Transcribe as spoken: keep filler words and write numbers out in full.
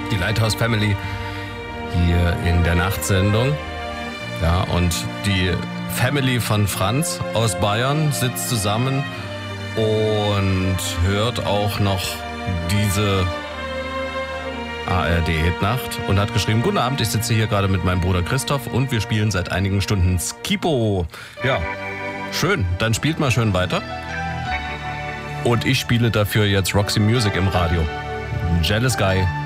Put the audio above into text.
Die Lighthouse Family hier in der Nachtsendung. Ja, und die Family von Franz aus Bayern sitzt zusammen und hört auch noch diese A R D-Hitnacht und hat geschrieben: Guten Abend, ich sitze hier gerade mit meinem Bruder Christoph und wir spielen seit einigen Stunden Skipo. Ja, schön, dann spielt mal schön weiter. Und ich spiele dafür jetzt Roxy Music im Radio. Jealous Guy.